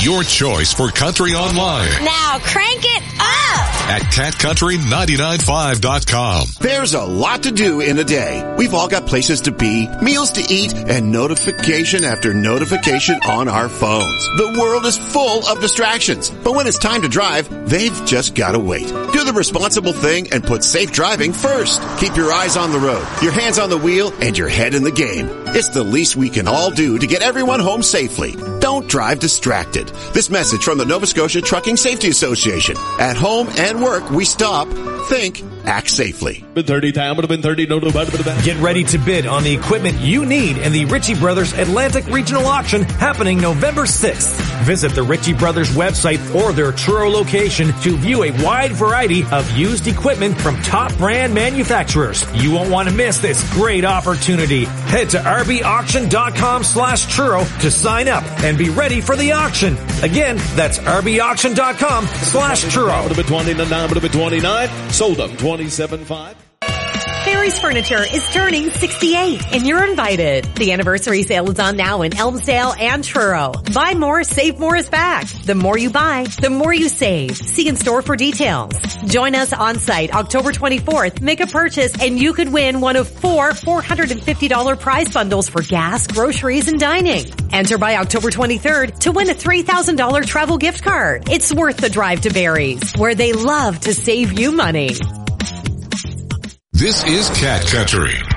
your choice for country online. Now crank it up at catcountry995.com. There's a lot to do in a day. We've all got places to be, meals to eat, and notification after notification on our phones. The world is full of distractions, but when it's time to drive, they've just got to wait. Do the responsible thing and put safe driving first. Keep your eyes on the road, your hands on the wheel, and your head in the game. It's the least we can all do to get everyone home safely. Don't drive distracted. This message from the Nova Scotia Trucking Safety Association. At home and work, we stop, think, act safely. Get ready to bid on the equipment you need in the Ritchie Brothers Atlantic Regional Auction happening November 6th. Visit the Ritchie Brothers website or their Truro location to view a wide variety of used equipment from top brand manufacturers. You won't want to miss this great opportunity. Head to rbauction.com/Truro to sign up and be ready for the auction. Again, that's rbauction.com/Truro. 29, sold them 27.5. Barry's Furniture is turning 68 and you're invited. The anniversary sale is on now in Elmsdale and Truro. Buy more, save more is back. The more you buy, the more you save. See in store for details. Join us on site October 24th. Make a purchase and you could win one of 4 $450 prize bundles for gas, groceries, and dining. Enter by October 23rd to win a $3,000 travel gift card. It's worth the drive to Barry's, where they love to save you money. This is Cat Country.